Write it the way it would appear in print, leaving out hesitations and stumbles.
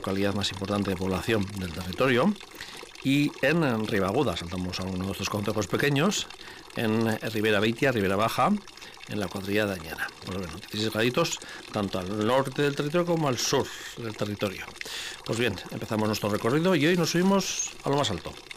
localidad más importante de población del territorio. Y en Ribaguda saltamos a uno de estos concejos pequeños, en Ribera Beitia, Ribera Baja, en la cuadrilla de Añana. Pues bueno, 16 graditos tanto al norte del territorio como al sur del territorio. Pues bien, empezamos nuestro recorrido y hoy nos subimos a lo más alto.